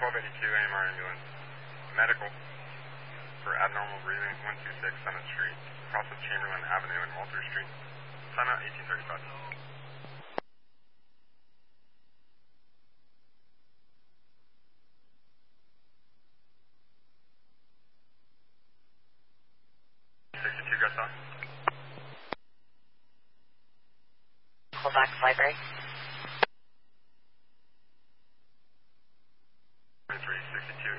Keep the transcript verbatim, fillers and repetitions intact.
twelve eighty-two A M R ambulance. Medical for abnormal breathing, one two six Summit Street, across of Chamberlain Avenue and Walter Street. Timeout eighteen thirty-five. sixty-two, got stop. Hold back, flight break.